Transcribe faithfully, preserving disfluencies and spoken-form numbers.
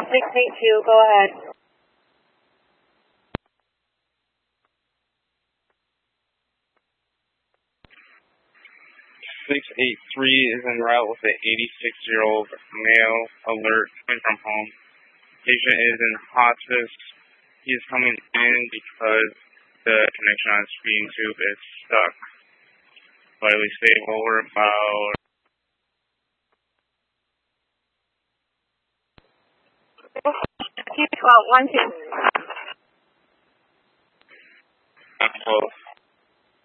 six eight two, go ahead. six eight three is en route with an eighty-six-year-old male alert coming from home. Patient is in hospice. He is coming in because the connection on his feeding tube is stuck. Slightly stable. We're about Well, one two. not close.